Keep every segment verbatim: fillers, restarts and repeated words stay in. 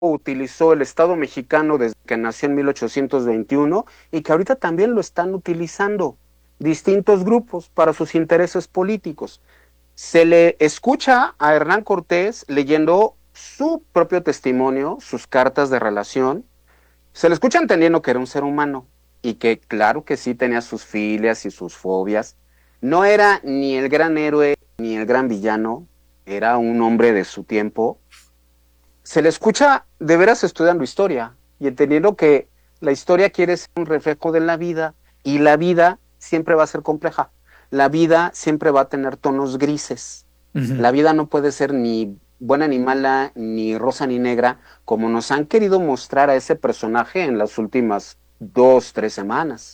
utilizó el Estado mexicano desde que nació en mil ochocientos veintiuno y que ahorita también lo están utilizando distintos grupos para sus intereses políticos. Se le escucha a Hernán Cortés leyendo su propio testimonio, sus cartas de relación. Se le escucha entendiendo que era un ser humano y que claro que sí tenía sus filias y sus fobias. No era ni el gran héroe ni el gran villano, era un hombre de su tiempo. Se le escucha de veras estudiando historia y entendiendo que la historia quiere ser un reflejo de la vida y la vida siempre va a ser compleja. La vida siempre va a tener tonos grises. Uh-huh. La vida no puede ser ni buena ni mala, ni rosa ni negra, como nos han querido mostrar a ese personaje en las últimas dos, tres semanas.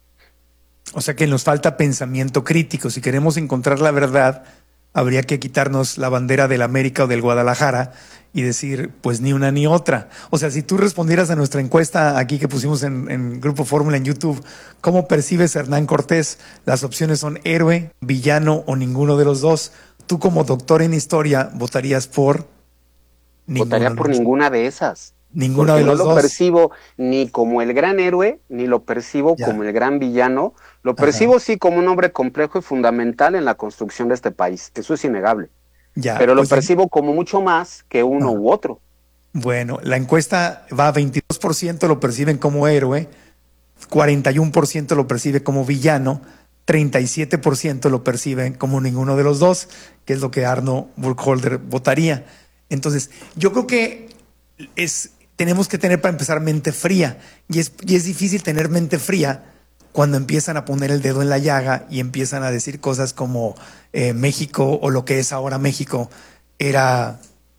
O sea que nos falta pensamiento crítico. Si queremos encontrar la verdad, habría que quitarnos la bandera del América o del Guadalajara y decir, pues ni una ni otra. O sea, si tú respondieras a nuestra encuesta aquí que pusimos en, en Grupo Fórmula en YouTube, ¿cómo percibes a Hernán Cortés? Las opciones son héroe, villano o ninguno de los dos. Tú como doctor en historia votarías por... Votaría por ninguna de esas. Ninguna de los dos. No lo percibo ni como el gran héroe, ni lo percibo ya. como el gran villano. Lo percibo Ajá. sí como un hombre complejo y fundamental en la construcción de este país. Eso es innegable. Ya, Pero lo pues percibo en... como mucho más que uno Ajá. u otro. Bueno, la encuesta va a veintidós por ciento lo perciben como héroe, cuarenta y uno por ciento lo percibe como villano, treinta y siete por ciento lo perciben como ninguno de los dos, que es lo que Arno Burkholder votaría. Entonces, yo creo que es, tenemos que tener para empezar mente fría, y es, y es difícil tener mente fría cuando empiezan a poner el dedo en la llaga y empiezan a decir cosas como eh, México o lo que es ahora México era,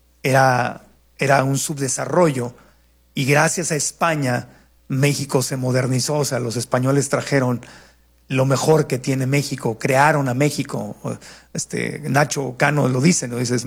era, era un subdesarrollo y gracias a España México se modernizó, o sea, los españoles trajeron lo mejor que tiene México, crearon a México. Este, Nacho Cano lo dice, ¿no? Dices,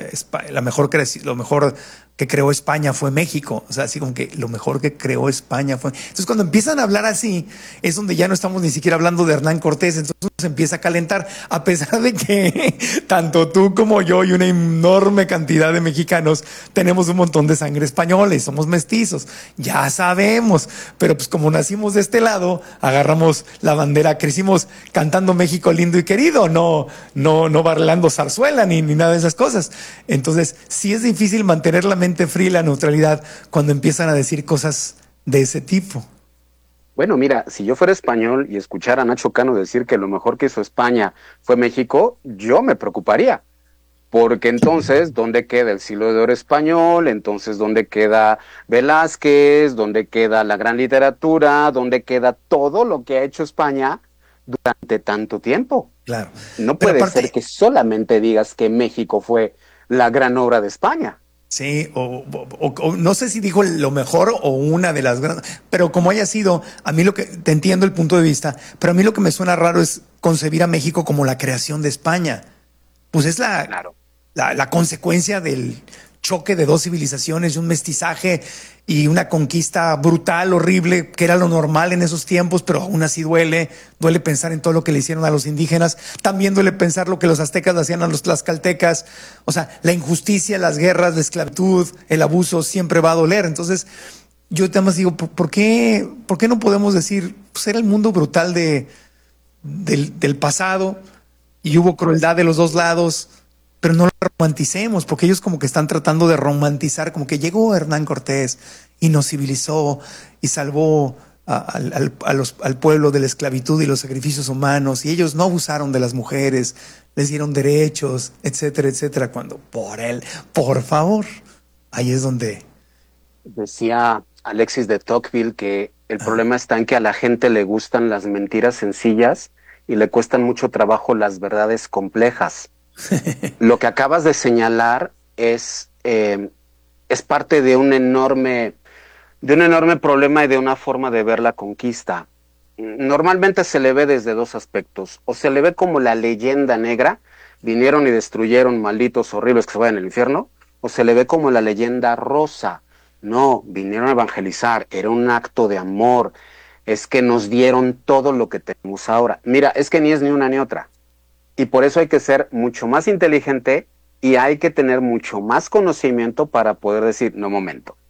la mejor creci- lo mejor que creó España fue México. O sea, así como que lo mejor que creó España fue... Entonces, cuando empiezan a hablar así, es donde ya no estamos ni siquiera hablando de Hernán Cortés, entonces uno se empieza a calentar, a pesar de que tanto tú como yo y una enorme cantidad de mexicanos tenemos un montón de sangre española y somos mestizos. Ya sabemos, pero pues como nacimos de este lado, agarramos la bandera, crecimos cantando México lindo y querido, no... no No, no bailando zarzuela ni, ni nada de esas cosas. Entonces, sí es difícil mantener la mente fría y la neutralidad cuando empiezan a decir cosas de ese tipo. Bueno, mira, si yo fuera español y escuchara a Nacho Cano decir que lo mejor que hizo España fue México, yo me preocuparía. Porque entonces, ¿dónde queda el siglo de oro español? Entonces, ¿dónde queda Velázquez? ¿Dónde queda la gran literatura? ¿Dónde queda todo lo que ha hecho España durante tanto tiempo? Claro. No puede aparte, ser que solamente digas que México fue la gran obra de España. Sí, o, o, o no sé si dijo lo mejor o una de las grandes, pero como haya sido, a mí lo que, te entiendo el punto de vista, pero a mí lo que me suena raro es concebir a México como la creación de España. Pues es la, claro. la, la consecuencia del choque de dos civilizaciones y un mestizaje y una conquista brutal, horrible, que era lo normal en esos tiempos, pero aún así duele, duele pensar en todo lo que le hicieron a los indígenas, también duele pensar lo que los aztecas le hacían a los tlaxcaltecas, o sea, la injusticia, las guerras, la esclavitud, el abuso siempre va a doler. Entonces, yo además digo, ¿por qué, por qué no podemos decir, pues era el mundo brutal de, del, del pasado y hubo crueldad de los dos lados? Pero no lo romanticemos, porque ellos como que están tratando de romantizar, como que llegó Hernán Cortés y nos civilizó y salvó a, a, a los, al pueblo de la esclavitud y los sacrificios humanos, y ellos no abusaron de las mujeres, les dieron derechos, etcétera, etcétera, cuando por él, por favor, ahí es donde... Decía Alexis de Tocqueville que el ah. problema está en que a la gente le gustan las mentiras sencillas y le cuestan mucho trabajo las verdades complejas. Lo que acabas de señalar es, eh, es parte de un enorme, de un enorme problema y de una forma de ver la conquista. Normalmente se le ve desde dos aspectos. O se le ve como la leyenda negra, vinieron y destruyeron malditos horribles que se vayan al infierno, o se le ve como la leyenda rosa. No, vinieron a evangelizar, era un acto de amor, es que nos dieron todo lo que tenemos ahora. Mira, es que ni es ni una ni otra. Y por eso hay que ser mucho más inteligente y hay que tener mucho más conocimiento para poder decir, no, momento,